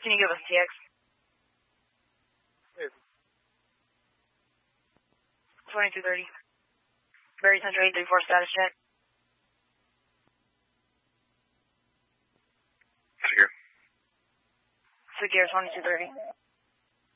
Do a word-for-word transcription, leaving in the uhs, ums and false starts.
Can you give us T X? Yes. twenty-two thirty. Barry Central eight three four status check. Secure. Secure twenty-two thirty.